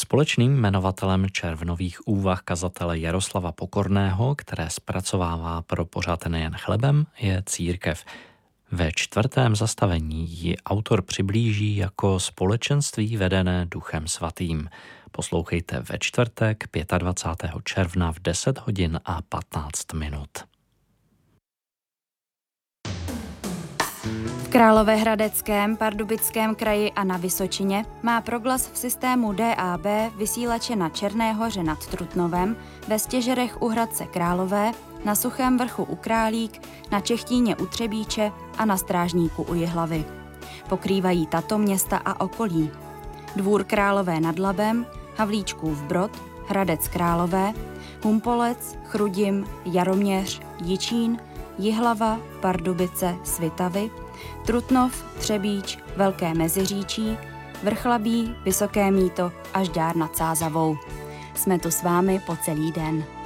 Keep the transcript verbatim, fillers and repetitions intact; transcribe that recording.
Společným jmenovatelem červnových úvah kazatele Jaroslava Pokorného, které zpracovává pro pořad Nejen chlebem, je církev. Ve čtvrtém zastavení ji autor přiblíží jako společenství vedené Duchem svatým. Poslouchejte ve čtvrtek dvacátého pátého června v deset hodin a patnáct minut. V Královéhradeckém, Pardubickém kraji a na Vysočině má proglas v systému D A B vysílače na Černé Hoře nad Trutnovem, ve Stěžerech u Hradce Králové, na Suchém vrchu u Králík, na Čechtíně u Třebíče a na Strážníku u Jihlavy. Pokrývají tato města a okolí: Dvůr Králové nad Labem, Havlíčkův Brod, Hradec Králové, Humpolec, Chrudim, Jaroměř, Jičín, Jihlava, Pardubice, Svitavy, Trutnov, Třebíč, Velké Meziříčí, Vrchlabí, Vysoké Mýto až Žďár nad Sázavou. Jsme tu s vámi po celý den.